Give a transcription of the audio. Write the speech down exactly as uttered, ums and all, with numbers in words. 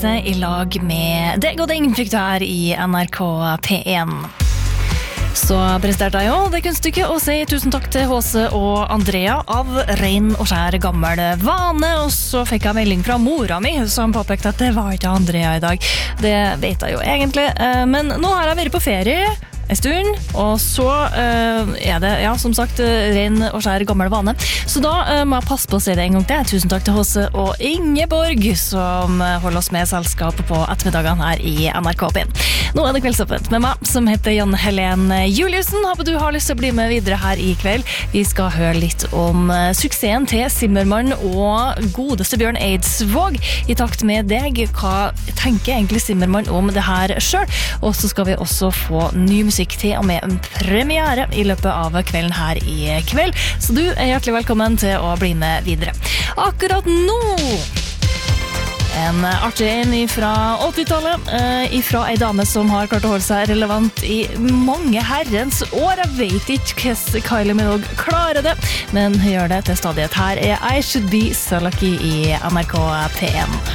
I lag med deg og ding fikk du her I N R K P en. Så presterte jeg jo det kunststykket å si tusen takk til Håse og Andrea av ren og skjær gammel vane, og så fikk jeg melding fra mora mi som påpekte at det var ikke Andrea I dag. Det vet jeg jo egentlig, men nå har jeg vært på ferie en stund, og så uh, er det, ja, som sagt, ren og skjær gammel vane. Så da uh, må jeg passe på å si det en gang til. Tusen takk til Håse og Ingeborg, som holder oss med selskap på ettermiddagen her I N R K P en. Nå er det kveldsåpent med meg, som heter Jan Helen Juliussen. Håper du har lyst til å bli med videre her I kveld. Vi skal høre litt om uh, suksessen til Zimmermann og godeste Bjørn Eidsvåg. I takt med deg, hva tenker egentlig Zimmermann om det her selv? Og så skal vi også få ny musikk til og med en premiere I løpet av kvelden her I kveld. Så du er hjertelig velkommen til å bli med videre. Akkurat nå en artig en fra åttitallet, eh, fra en dame som har klart å holde seg relevant I mange herrens år. Jeg vet ikke hvordan Kylie Minogue klarer det, men hun gjør det til stadighet. Her er I Should Be So Lucky I N R K P en.